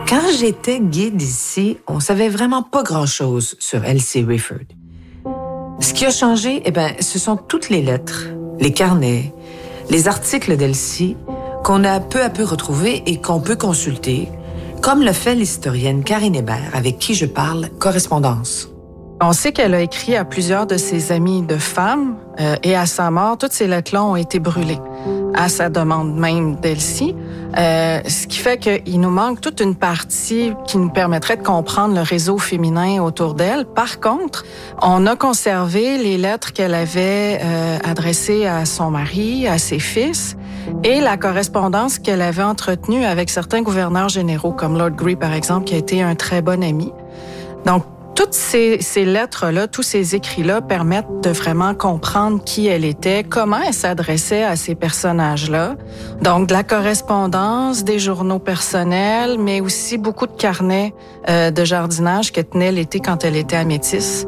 Quand j'étais guide ici, on savait vraiment pas grand-chose sur Elsie Rifford. Ce qui a changé, ce sont toutes les lettres, les carnets, les articles d'Elsie qu'on a peu à peu retrouvés et qu'on peut consulter, comme le fait l'historienne Karine Hébert, avec qui je parle correspondance. On sait qu'elle a écrit à plusieurs de ses amies de femmes et à sa mort, toutes ces lettres-là ont été brûlées, à sa demande même d'Elsie. Ce qui fait qu'il nous manque toute une partie qui nous permettrait de comprendre le réseau féminin autour d'elle. Par contre, on a conservé les lettres qu'elle avait adressées à son mari, à ses fils, et la correspondance qu'elle avait entretenue avec certains gouverneurs généraux, comme Lord Grey, par exemple, qui a été un très bon ami. Donc, toutes ces lettres-là, tous ces écrits-là permettent de vraiment comprendre qui elle était, comment elle s'adressait à ces personnages-là. Donc, de la correspondance, des journaux personnels, mais aussi beaucoup de carnets de jardinage qu'elle tenait l'été quand elle était à Métis.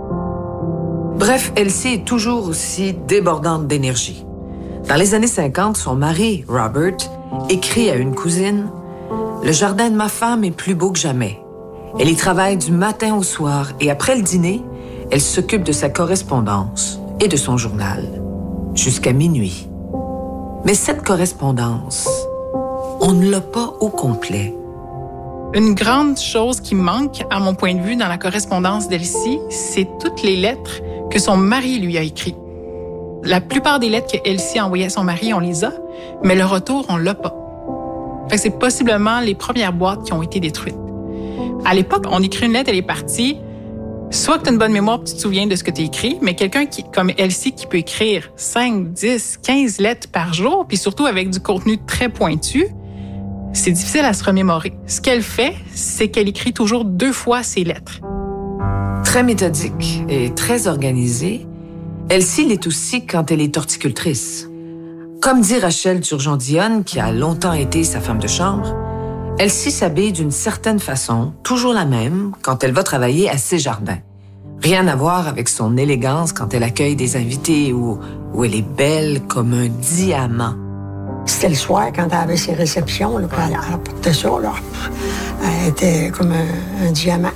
Bref, Elsie est toujours aussi débordante d'énergie. Dans les années 50, son mari, Robert, écrit à une cousine « Le jardin de ma femme est plus beau que jamais. Elle y travaille du matin au soir et après le dîner, elle s'occupe de sa correspondance et de son journal, jusqu'à minuit. Mais cette correspondance, on ne l'a pas au complet. » Une grande chose qui manque, à mon point de vue, dans la correspondance d'Elsie, c'est toutes les lettres que son mari lui a écrites. La plupart des lettres qu'Elsie a envoyées à son mari, on les a, mais le retour, on l'a pas. Fait que c'est possiblement les premières boîtes qui ont été détruites. À l'époque, on écrit une lettre, elle est partie. Soit que tu as une bonne mémoire, tu te souviens de ce que tu as écrit, mais quelqu'un comme Elsie qui peut écrire 5, 10, 15 lettres par jour, puis surtout avec du contenu très pointu, c'est difficile à se remémorer. Ce qu'elle fait, c'est qu'elle écrit toujours 2 fois ses lettres. Très méthodique et très organisée, Elsie l'est aussi quand elle est horticultrice. Comme dit Rachel Turgeon-Dionne, qui a longtemps été sa femme de chambre, Elsie s'habille d'une certaine façon, toujours la même, quand elle va travailler à ses jardins. Rien à voir avec son élégance quand elle accueille des invités ou elle est belle comme un diamant. C'était le soir, quand elle avait ses réceptions, là, elle portait ça, là. Elle était comme un diamant.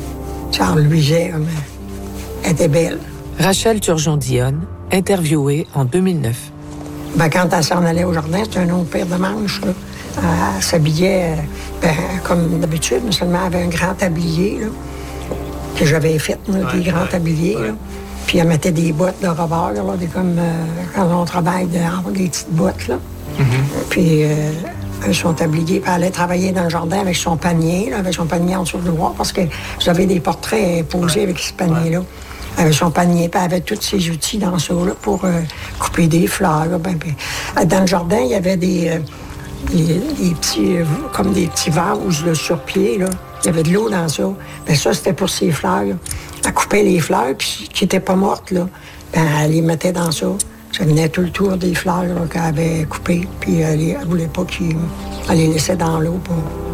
Ça reluisait, comme elle était belle. Rachel Turgeon-Dionne, interviewée en 2009. Quand elle s'en allait au jardin, c'était un autre paire de manches, là. Elle s'habillait comme d'habitude, mais seulement elle avait un grand tablier là, que j'avais fait, des grands tabliers. Là. Puis elle mettait des bottes de revers, là, comme quand on travaille des petites bottes. Là. Puis son tablier, puis elle allait travailler dans le jardin avec son panier, là, avec son panier en dessous du bois, parce que j'avais des portraits posés avec ce panier-là. Avec son panier, puis elle avait tous ses outils dans ça là, pour couper des fleurs. Là, dans le jardin, il y avait des petits, comme des petits vases là, sur pied, là. Il y avait de l'eau dans ça. Ça, c'était pour ses fleurs. Là. Elle coupait les fleurs, puis qui n'étaient pas mortes, là. Elle les mettait dans ça. Ça venait tout le tour des fleurs qu'elle avait coupées, puis elle ne voulait pas qu'elle les laissait dans l'eau pour